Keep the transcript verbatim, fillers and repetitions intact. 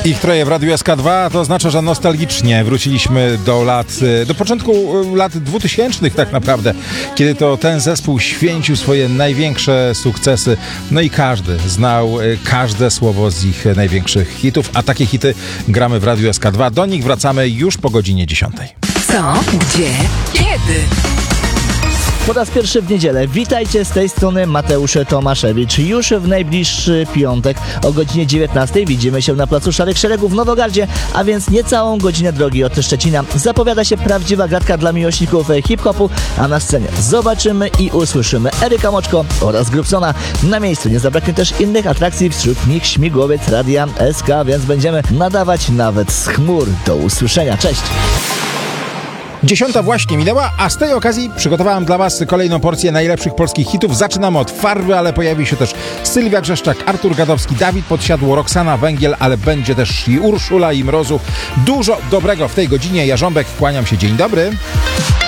Ich troje w Radiu S K dwa, to oznacza, że nostalgicznie wróciliśmy do lat, do początku lat dwutysięcznych tak naprawdę, kiedy to ten zespół święcił swoje największe sukcesy, no i każdy znał każde słowo z ich największych hitów, a takie hity gramy w Radiu S K dwa. Do nich wracamy już po godzinie dziesiątej. Co? Gdzie? Kiedy? Po raz pierwszy w niedzielę. Witajcie, z tej strony Mateusz Tomaszewicz. Już w najbliższy piątek o godzinie dziewiętnastej widzimy się na placu Szarych Szeregów w Nowogardzie, a więc niecałą godzinę drogi od Szczecina. Zapowiada się prawdziwa gratka dla miłośników hip-hopu, a na scenie zobaczymy i usłyszymy Eryka Moczko oraz Grubsona. Na miejscu nie zabraknie też innych atrakcji, wśród nich śmigłowiec Radia S K, więc będziemy nadawać nawet z chmur. Do usłyszenia. Cześć! Dziesiąta właśnie minęła, a z tej okazji przygotowałem dla Was kolejną porcję najlepszych polskich hitów. Zaczynamy od Farby, ale pojawi się też Sylwia Grzeszczak, Artur Gadowski, Dawid Podsiadło, Roxana Węgiel, ale będzie też i Urszula i Mrozu. Dużo dobrego w tej godzinie. Jarząbek, kłaniam się, dzień dobry.